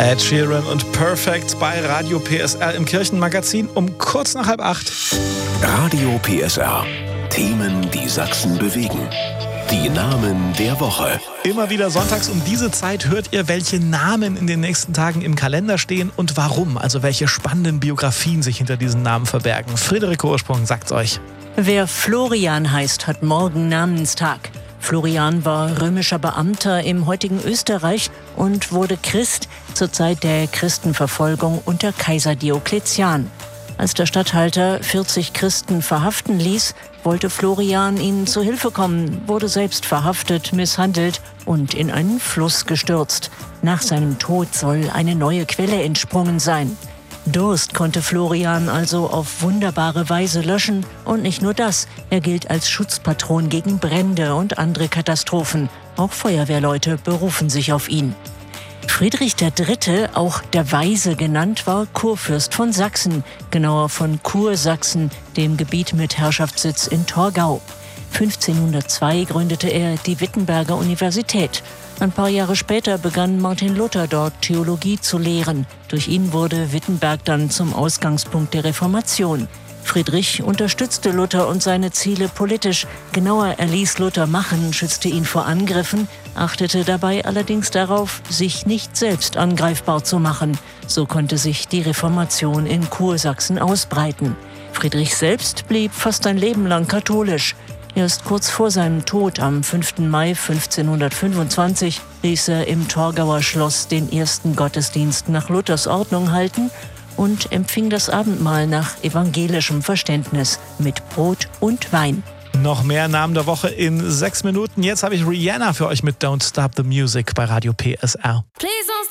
Ed Sheeran und Perfect bei Radio PSR im Kirchenmagazin um kurz nach 7:30. Radio PSR. Themen, die Sachsen bewegen. Die Namen der Woche. Immer wieder sonntags um diese Zeit hört ihr, welche Namen in den nächsten Tagen im Kalender stehen und warum. Also welche spannenden Biografien sich hinter diesen Namen verbergen. Friederike Ursprung sagt's euch. Wer Florian heißt, hat morgen Namenstag. Florian war römischer Beamter im heutigen Österreich und wurde Christ zur Zeit der Christenverfolgung unter Kaiser Diokletian. Als der Statthalter 40 Christen verhaften ließ, wollte Florian ihnen zu Hilfe kommen, wurde selbst verhaftet, misshandelt und in einen Fluss gestürzt. Nach seinem Tod soll eine neue Quelle entsprungen sein. Durst konnte Florian also auf wunderbare Weise löschen. Und nicht nur das, er gilt als Schutzpatron gegen Brände und andere Katastrophen. Auch Feuerwehrleute berufen sich auf ihn. Friedrich III., auch der Weise genannt, war Kurfürst von Sachsen, genauer von Kursachsen, dem Gebiet mit Herrschaftssitz in Torgau. 1502 gründete er die Wittenberger Universität. Ein paar Jahre später begann Martin Luther dort Theologie zu lehren. Durch ihn wurde Wittenberg dann zum Ausgangspunkt der Reformation. Friedrich unterstützte Luther und seine Ziele politisch. Genauer, er ließ Luther machen, schützte ihn vor Angriffen, achtete dabei allerdings darauf, sich nicht selbst angreifbar zu machen. So konnte sich die Reformation in Kursachsen ausbreiten. Friedrich selbst blieb fast ein Leben lang katholisch. Erst kurz vor seinem Tod am 5. Mai 1525 ließ er im Torgauer Schloss den ersten Gottesdienst nach Luthers Ordnung halten und empfing das Abendmahl nach evangelischem Verständnis mit Brot und Wein. Noch mehr Namen der Woche in 6 Minuten. Jetzt habe ich Rihanna für euch mit Don't Stop the Music bei Radio PSR. Please